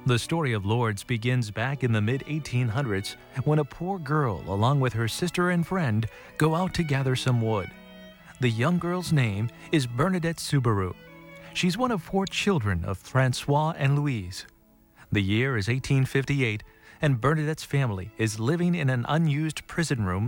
The story of Lourdes begins back in the mid-1800s when a poor girl, along with her sister and friend, go out to gather some wood. The young girl's name is Bernadette Soubirous. She's one of 4 children of Francois and Louise. The year is 1858, and Bernadette's family is living in an unused prison room